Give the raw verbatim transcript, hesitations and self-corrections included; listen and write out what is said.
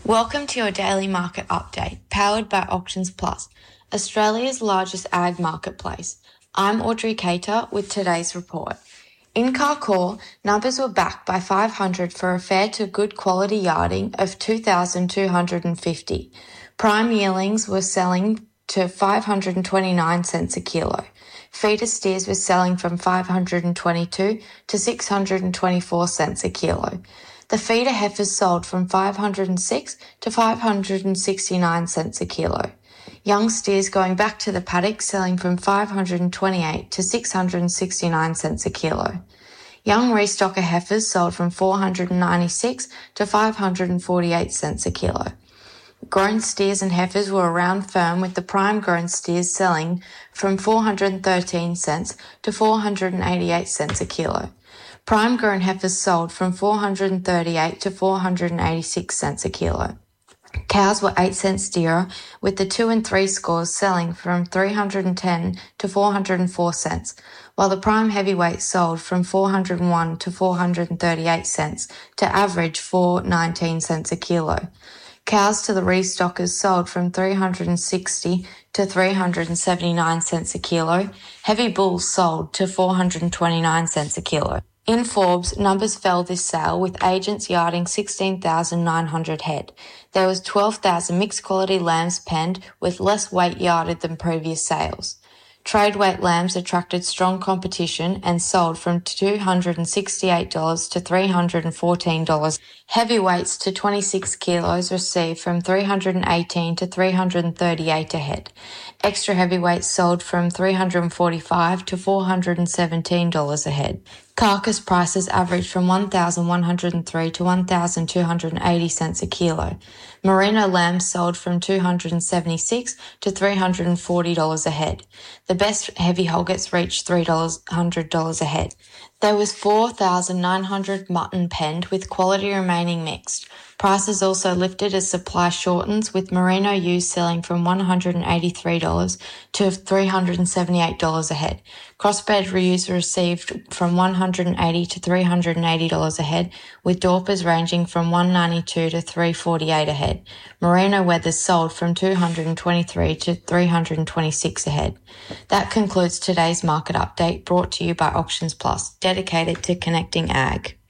Welcome to your daily market update, powered by Auctions Plus, Australia's largest ag marketplace. I'm Audrey Cater with today's report. In Carcoar, numbers were backed by five hundred for a fair to good quality yarding of two thousand two hundred fifty. Prime yearlings were selling to five hundred twenty-nine cents a kilo. Feeder steers were selling from five hundred twenty-two to six hundred twenty-four cents a kilo. The feeder heifers sold from five hundred six to five hundred sixty-nine cents a kilo. Young steers going back to the paddock selling from five hundred twenty-eight to six hundred sixty-nine cents a kilo. Young restocker heifers sold from four hundred ninety-six to five hundred forty-eight cents a kilo. Grown steers and heifers were around firm, with the prime grown steers selling from four hundred thirteen cents to four hundred eighty-eight cents a kilo. Prime grown heifers sold from four hundred thirty-eight to four hundred eighty-six cents a kilo. Cows were eight cents dearer, with the two and three scores selling from three hundred ten to four hundred four cents, while the prime heavyweight sold from four hundred one to four hundred thirty-eight cents to average four hundred nineteen cents a kilo. Cows to the restockers sold from three hundred sixty to three hundred seventy-nine cents a kilo. Heavy bulls sold to four hundred twenty-nine cents a kilo. In Forbes, numbers fell this sale, with agents yarding sixteen thousand nine hundred head. There was twelve thousand mixed quality lambs penned, with less weight yarded than previous sales. Trade weight lambs attracted strong competition and sold from two hundred sixty-eight dollars to three hundred fourteen dollars. Heavyweights to twenty-six kilos received from three hundred eighteen dollars to three hundred thirty-eight dollars a head. Extra heavyweights sold from three hundred forty-five dollars to four hundred seventeen dollars a head. Carcass prices averaged from one thousand one hundred three to one thousand two hundred eighty cents a kilo. Merino lambs sold from two hundred seventy-six dollars to three hundred forty dollars a head. The best heavy hoggets reached three hundred dollars a head. There was four thousand nine hundred mutton penned, with quality remaining mixed. Prices also lifted as supply shortens, with merino ewes selling from one hundred eighty-three dollars to three hundred seventy-eight dollars a head. Crossbred ewes received from one hundred eighty dollars to three hundred eighty dollars a head, with Dorpers ranging from one hundred ninety-two dollars to three hundred forty-eight dollars a head. Merino wethers sold from two hundred twenty-three dollars to three hundred twenty-six dollars a head. That concludes today's market update, brought to you by Auctions Plus, dedicated to connecting ag.